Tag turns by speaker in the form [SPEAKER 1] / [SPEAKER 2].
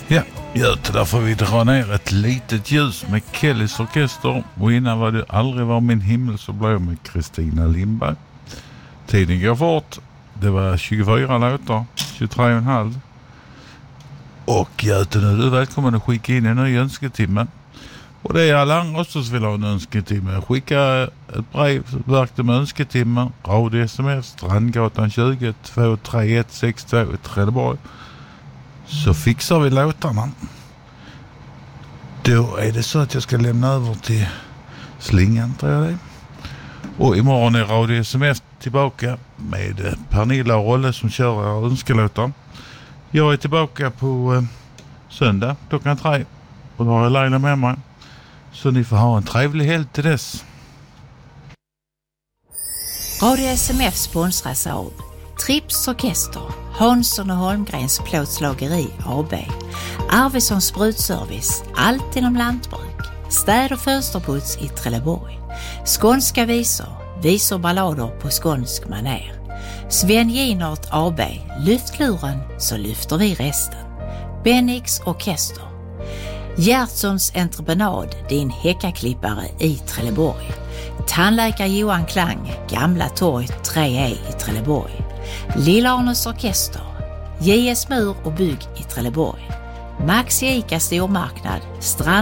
[SPEAKER 1] Ja, Göte, där får vi dra ner ett litet ljus med Kellys orkester. Och innan var det aldrig var min himmel så blev med Kristina Lindberg. Tiden går fort. Det var 24 låtar, 23,5. Och Göte, nu är du välkommen att skicka in en ny önsketimme. Och det är alla andra som vill ha en önsketimme. Skicka ett brev, verkligen med önsketimme. Radio SMS, Strandgatan 20 23162 i Trelleborg. Så fixar vi låtarna. Då är det så att jag ska lämna över till slingan, tror jag det. Och imorgon är Radio SMS tillbaka med Pernilla och Rolle som kör önskelåtar. Jag är tillbaka på söndag klockan 3. Och då har jag Laila med mig. Så ni får ha en trevlig helg till dess.
[SPEAKER 2] Radio SMF sponsras av Trips Orkester, Hansson och Holmgrens plåtslageri AB, Arvidssons sprutservice, allt inom lantbruk, städ- och fönsterputs i Trelleborg, skånska visor ballader på skånsk maner, Sven Ginart AB, lyftluren så lyfter vi resten, Bennix Orkester, Gertsons entreprenad, din häckaklippare i Trelleborg, tandläkare Johan Klang, Gamla torg 3E i Trelleborg, Lilla Arnes orkester, JS Mur och bygg i Trelleborg, Maxi Ica stormarknad, Strand